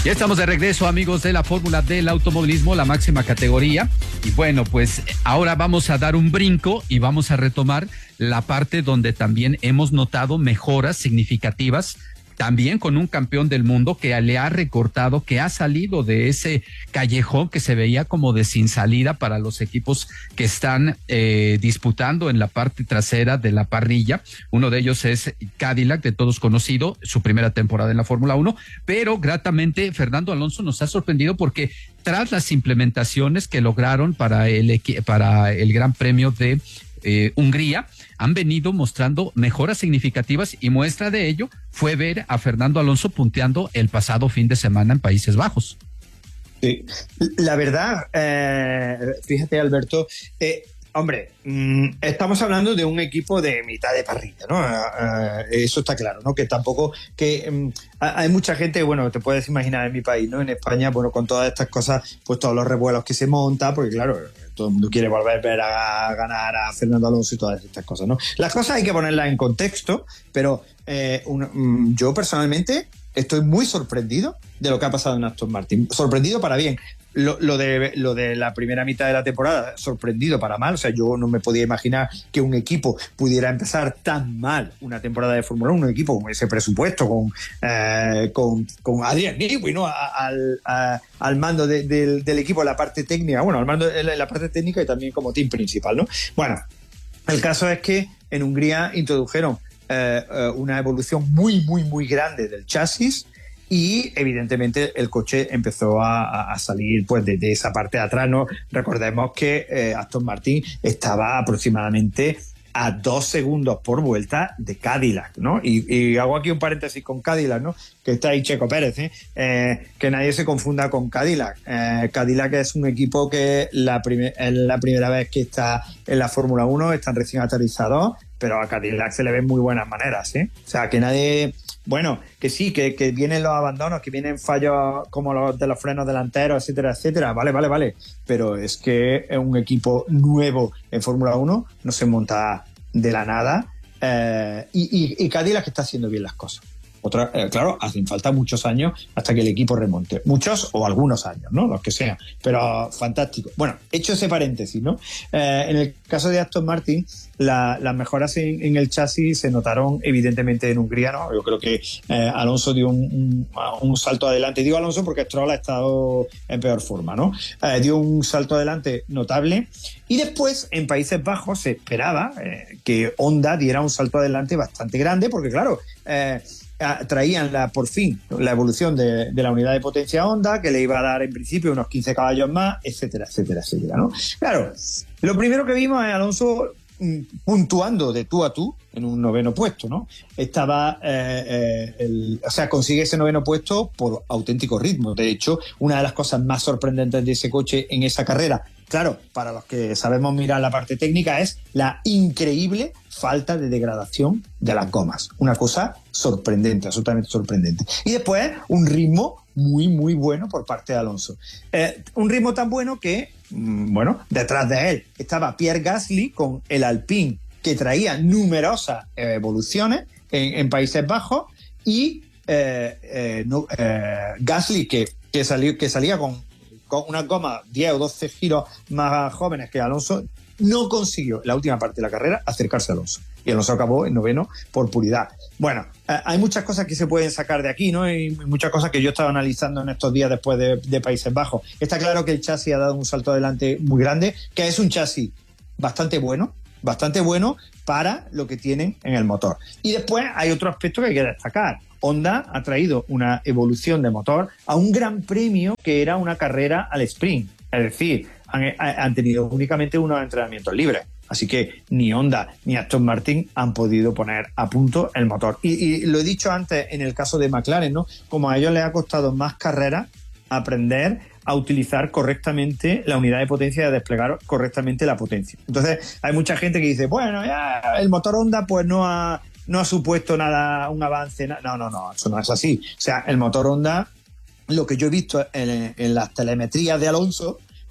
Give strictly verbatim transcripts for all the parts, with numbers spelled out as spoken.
Ya estamos de regreso, amigos de la Fórmula del Automovilismo, la máxima categoría. Y bueno, pues ahora vamos a dar un brinco y vamos a retomar la parte donde también hemos notado mejoras significativas, también con un campeón del mundo que le ha recortado, que ha salido de ese callejón que se veía como de sin salida para los equipos que están eh, disputando en la parte trasera de la parrilla. Uno de ellos es Cadillac, de todos conocido, su primera temporada en la Fórmula uno, pero gratamente Fernando Alonso nos ha sorprendido porque tras las implementaciones que lograron para el, para el Gran Premio de Eh, Hungría, han venido mostrando mejoras significativas y muestra de ello fue ver a Fernando Alonso punteando el pasado fin de semana en Países Bajos. Sí, la verdad, eh, fíjate, Alberto, eh, hombre, mmm, estamos hablando de un equipo de mitad de parrilla, ¿no? Eh, eso está claro, ¿no? Que tampoco, que mmm, hay mucha gente, bueno, te puedes imaginar en mi país, ¿no? En España, bueno, con todas estas cosas, pues todos los revuelos que se montan, porque claro, todo el mundo quiere volver a ver a ganar a Fernando Alonso y todas estas cosas, ¿no? Las cosas hay que ponerlas en contexto, pero eh, un, mmm, yo personalmente estoy muy sorprendido de lo que ha pasado en Aston Martin. Sorprendido para bien. Lo, lo, de, lo de la primera mitad de la temporada, sorprendido para mal. O sea, yo no me podía imaginar que un equipo pudiera empezar tan mal una temporada de Fórmula uno, un equipo con ese presupuesto, con, eh, con, con Adrian Newey, ¿no? al, a, al mando de, de, del equipo, en la parte técnica, bueno, al mando de la parte técnica y también como team principal, ¿no? Bueno, el caso es que en Hungría introdujeron eh, eh, una evolución muy, muy, muy grande del chasis. Y evidentemente el coche empezó a, a salir pues de, de esa parte de atrás, ¿no? Recordemos que eh, Aston Martin estaba aproximadamente a dos segundos por vuelta de Cadillac, ¿no? Y, y hago aquí un paréntesis con Cadillac, ¿no? Que está ahí Checo Pérez, ¿eh? Eh, que nadie se confunda con Cadillac. Eh, Cadillac es un equipo que la primer, es la primera vez que está en la Fórmula uno, están recién aterrizados, pero a Cadillac se le ven muy buenas maneras, ¿eh? O sea, que nadie... Bueno, que sí, que, que vienen los abandonos, que vienen fallos como los de los frenos delanteros, etcétera, etcétera. Vale, vale, vale. Pero es que es un equipo nuevo en Fórmula uno, no se monta de la nada. Eh, y, y, y Cadillac está haciendo bien las cosas. Otra, eh, claro, hacen falta muchos años hasta que el equipo remonte. Muchos o algunos años, ¿no? Los que sean. Pero fantástico. Bueno, hecho ese paréntesis, ¿no? Eh, en el caso de Aston Martin, la, las mejoras en, en el chasis se notaron evidentemente en Hungría, ¿no? Yo creo que eh, Alonso dio un, un, un salto adelante. Digo Alonso porque Stroll ha estado en peor forma, ¿no? Eh, dio un salto adelante notable. Y después, en Países Bajos, se esperaba eh, que Honda diera un salto adelante bastante grande, porque claro... Eh, traían la, por fin la evolución de, de la unidad de potencia Honda, que le iba a dar en principio unos quince caballos más, etcétera, etcétera, etcétera, ¿no? Claro, lo primero que vimos es Alonso puntuando de tú a tú en un noveno puesto, ¿no? Estaba, eh, eh, el, o sea, consigue ese noveno puesto por auténtico ritmo. De hecho, una de las cosas más sorprendentes de ese coche en esa carrera, claro, para los que sabemos mirar la parte técnica, es la increíble falta de degradación de las gomas. Una cosa sorprendente, absolutamente sorprendente. Y después, un ritmo muy, muy bueno por parte de Alonso. Eh, un ritmo tan bueno que, mmm, bueno, detrás de él estaba Pierre Gasly con el Alpine, que traía numerosas eh, evoluciones en, en Países Bajos, y eh, eh, no, eh, Gasly, que, que, salió, que salía con, con unas gomas diez o doce giros más jóvenes que Alonso, no consiguió en la última parte de la carrera acercarse a Alonso. Y Alonso acabó en noveno por puridad. Bueno, eh, hay muchas cosas que se pueden sacar de aquí, ¿no? Y muchas cosas que yo estaba analizando en estos días después de, de Países Bajos. Está claro que el chasis ha dado un salto adelante muy grande, que es un chasis bastante bueno, bastante bueno para lo que tienen en el motor. Y después hay otro aspecto que hay que destacar. Honda ha traído una evolución de motor a un gran premio que era una carrera al sprint. Es decir, han, han tenido únicamente unos entrenamientos libres. Así que ni Honda ni Aston Martin han podido poner a punto el motor. Y, y lo he dicho antes en el caso de McLaren, ¿no? Como a ellos les ha costado más carreras aprender a utilizar correctamente la unidad de potencia y a desplegar correctamente la potencia. Entonces, hay mucha gente que dice, bueno, ya el motor Honda pues no ha, no ha supuesto nada, un avance. No, no, no, eso no es así. O sea, el motor Honda, lo que yo he visto en, en las telemetrías de Alonso,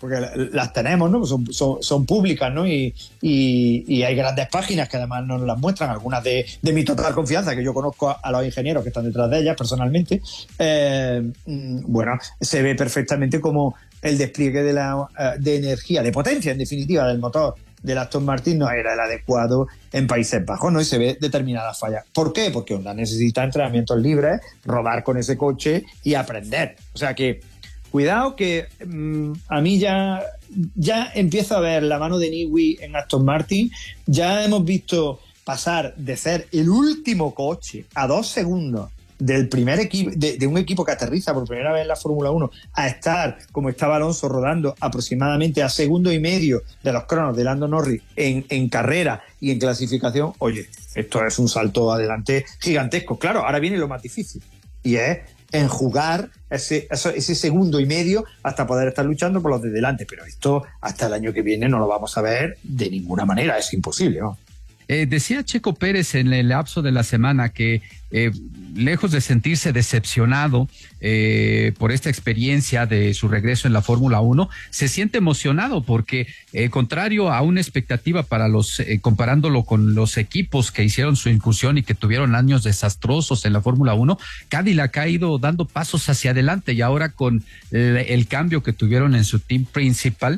porque las tenemos, ¿no? Son, son, son públicas, ¿no? Y, y, y hay grandes páginas que además nos las muestran, algunas de, de mi total confianza, que yo conozco a, a los ingenieros que están detrás de ellas personalmente. Eh, bueno, se ve perfectamente como el despliegue de, la, de energía, de potencia, en definitiva, del motor del Aston Martin no era el adecuado en Países Bajos, ¿no? Y se ve determinadas fallas. ¿Por qué? Porque Honda necesita entrenamientos libres, rodar con ese coche y aprender. O sea que cuidado que mmm, a mí ya, ya empiezo a ver la mano de Newey en Aston Martin. Ya hemos visto pasar de ser el último coche a dos segundos del primer equipo, de, de un equipo que aterriza por primera vez en la Fórmula uno, a estar, como estaba Alonso, rodando aproximadamente a segundo y medio de los cronos de Lando Norris en, en carrera y en clasificación. Oye, esto es un salto adelante gigantesco. Claro, ahora viene lo más difícil, y es enjugar ese, ese segundo y medio hasta poder estar luchando por los de delante. Pero esto hasta el año que viene no lo vamos a ver de ninguna manera, es imposible, ¿no? Eh, decía Checo Pérez en el lapso de la semana que eh, lejos de sentirse decepcionado eh, por esta experiencia de su regreso en la Fórmula uno, se siente emocionado porque, eh, contrario a una expectativa para los, eh, comparándolo con los equipos que hicieron su incursión y que tuvieron años desastrosos en la Fórmula uno, Cadillac ha ido dando pasos hacia adelante, y ahora con el, el cambio que tuvieron en su team principal,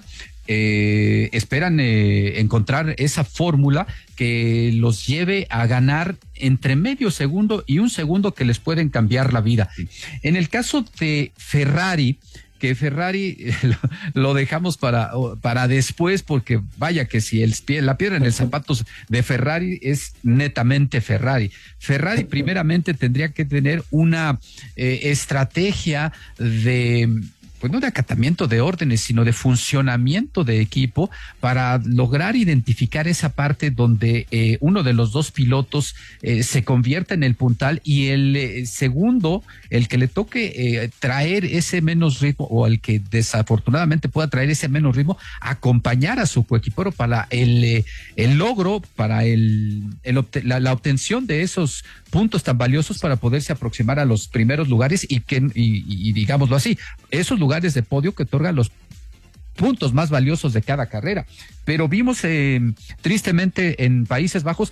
Eh, esperan eh, encontrar esa fórmula que los lleve a ganar entre medio segundo y un segundo que les pueden cambiar la vida. En el caso de Ferrari, que Ferrari lo, lo dejamos para, para después, porque vaya que si el, la piedra en el zapato de Ferrari es netamente Ferrari. Ferrari primeramente tendría que tener una eh, estrategia de... pues no de acatamiento de órdenes, sino de funcionamiento de equipo para lograr identificar esa parte donde eh, uno de los dos pilotos eh, se convierta en el puntal y el eh, segundo, el que le toque eh, traer ese menos ritmo, o el que desafortunadamente pueda traer ese menos ritmo, acompañar a su coequipero para el, eh, el logro, para el, el obte- la, la obtención de esos puntos tan valiosos para poderse aproximar a los primeros lugares y que, y, y digámoslo así, esos lugares de podio que otorgan los puntos más valiosos de cada carrera. Pero vimos eh, tristemente en Países Bajos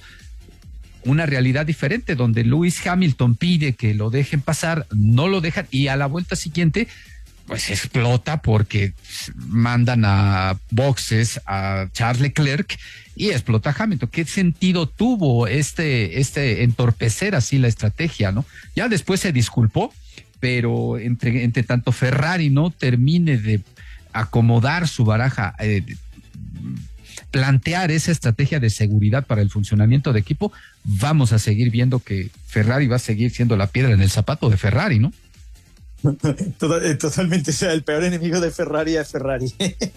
una realidad diferente, donde Lewis Hamilton pide que lo dejen pasar, no lo dejan, y a la vuelta siguiente pues explota porque mandan a boxes a Charles Leclerc y explota Hamilton. ¿Qué sentido tuvo este, este entorpecer así la estrategia, no? Ya después se disculpó, pero entre, entre tanto Ferrari no termine de acomodar su baraja, eh, plantear esa estrategia de seguridad para el funcionamiento de equipo, vamos a seguir viendo que Ferrari va a seguir siendo la piedra en el zapato de Ferrari, ¿no? Totalmente, o sea, el peor enemigo de Ferrari es Ferrari,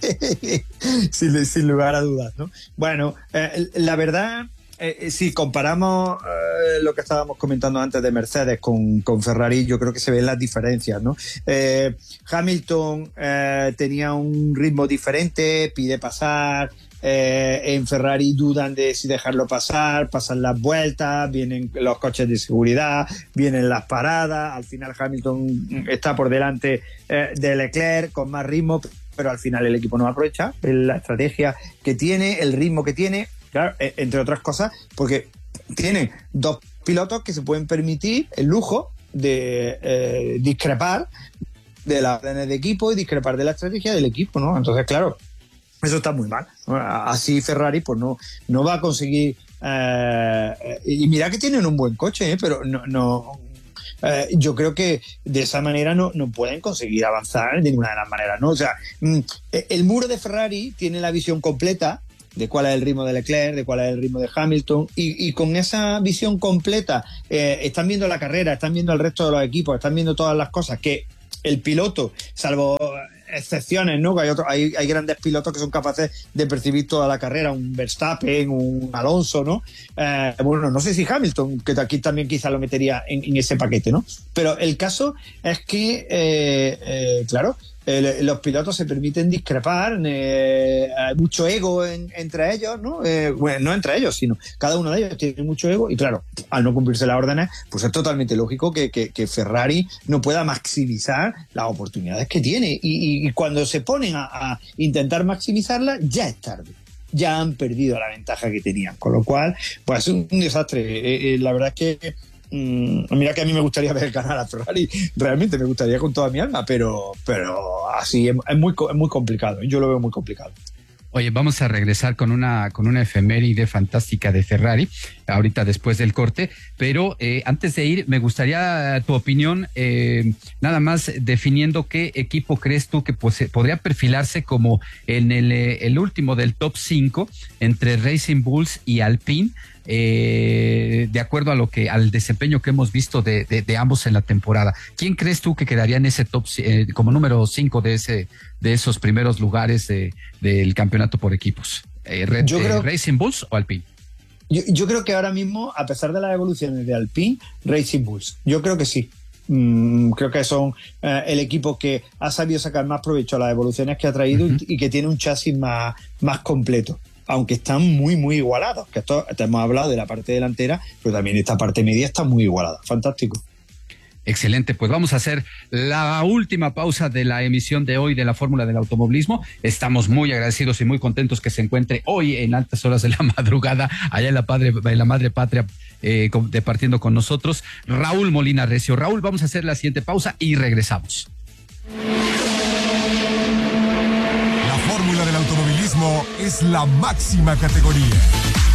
sin, sin lugar a dudas, ¿no? Bueno, eh, la verdad, eh, si comparamos eh, lo que estábamos comentando antes de Mercedes con, con Ferrari, yo creo que se ven las diferencias, ¿no? Eh, Hamilton eh, tenía un ritmo diferente, pide pasar. Eh, en Ferrari dudan de si dejarlo pasar, pasan las vueltas, vienen los coches de seguridad, vienen las paradas, al final Hamilton está por delante eh, de Leclerc con más ritmo, pero al final el equipo no aprovecha la estrategia que tiene, el ritmo que tiene, claro, eh, entre otras cosas, porque tienen dos pilotos que se pueden permitir el lujo de eh, discrepar de las órdenes de equipo y discrepar de la estrategia del equipo, ¿no? Entonces, claro, eso está muy mal. Así Ferrari pues no, no va a conseguir eh, y mira que tienen un buen coche, ¿eh? Pero no, no eh, yo creo que de esa manera no, no pueden conseguir avanzar de ninguna de las maneras, ¿no? O sea, el muro de Ferrari tiene la visión completa de cuál es el ritmo de Leclerc, de cuál es el ritmo de Hamilton, y, y con esa visión completa eh, están viendo la carrera, están viendo el resto de los equipos, están viendo todas las cosas que el piloto, salvo excepciones, ¿no? Hay, otro, hay, hay grandes pilotos que son capaces de percibir toda la carrera, un Verstappen, un Alonso, ¿no? Eh, bueno, no sé si Hamilton, que aquí también quizá lo metería en, en ese paquete, ¿no? Pero el caso es que, eh, eh, claro, el, los pilotos se permiten discrepar, eh, hay mucho ego en, entre ellos, ¿no? Eh, bueno, no entre ellos, sino cada uno de ellos tiene mucho ego y claro, al no cumplirse las órdenes, pues es totalmente lógico que, que, que Ferrari no pueda maximizar las oportunidades que tiene y, y, y cuando se ponen a, a intentar maximizarlas, ya es tarde. Ya han perdido la ventaja que tenían, con lo cual, pues es un, un desastre. Eh, eh, la verdad es que mm, mira que a mí me gustaría ver ganar a Ferrari, realmente me gustaría con toda mi alma, pero, pero así es, es, muy, es muy complicado, yo lo veo muy complicado. Oye, vamos a regresar con una, con una efeméride fantástica de Ferrari, ahorita después del corte, pero eh, antes de ir, me gustaría tu opinión, eh, nada más definiendo qué equipo crees tú que pues, podría perfilarse como en el, el último del top cinco entre Racing Bulls y Alpine, eh, de acuerdo a lo que, al desempeño que hemos visto de, de, de ambos en la temporada. ¿Quién crees tú que quedaría en ese top, eh, como número cinco de ese, de esos primeros lugares de, del campeonato por equipos? Eh, Red, yo creo, eh, ¿Racing Bulls o Alpine? Yo, yo creo que ahora mismo, a pesar de las evoluciones de Alpine, Racing Bulls, yo creo que sí. Mm, creo que son eh, el equipo que ha sabido sacar más provecho a las evoluciones que ha traído uh-huh. y, y que tiene un chasis más, más completo. Aunque están muy, muy igualados. Que esto, te hemos hablado de la parte delantera, pero también esta parte media está muy igualada. Fantástico. Excelente, pues vamos a hacer la última pausa de la emisión de hoy de la Fórmula del Automovilismo. Estamos muy agradecidos y muy contentos que se encuentre hoy en altas horas de la madrugada allá en la, padre, en la madre patria eh, departiendo con nosotros Raúl Molina Recio. Raúl, vamos a hacer la siguiente pausa y regresamos. La Fórmula del Automovilismo es la máxima categoría.